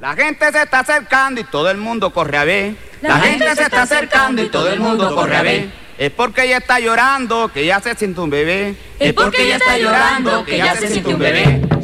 La gente se está acercando y todo el mundo corre a ver. La gente se está acercando y todo el mundo corre a ver. Es porque ella está llorando, que ya se siente un bebé. Es porque ella está llorando, que ya se siente un bebé.